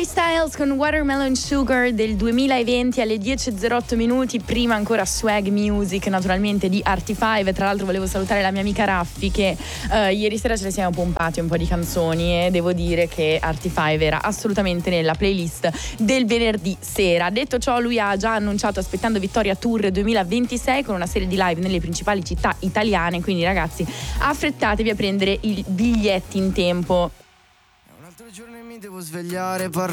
Harry Styles con Watermelon Sugar del 2020 alle 10:08 minuti. Prima ancora Swag Music, naturalmente, di Arty5. Tra l'altro volevo salutare la mia amica Raffi che ieri sera ce le siamo pompati un po' di canzoni e devo dire che Arty5 era assolutamente nella playlist del venerdì sera. Detto ciò, lui ha già annunciato Aspettando Vittoria Tour 2026 con una serie di live nelle principali città italiane, quindi ragazzi affrettatevi a prendere i biglietti in tempo. Un altro giorno e mi devo svegliare,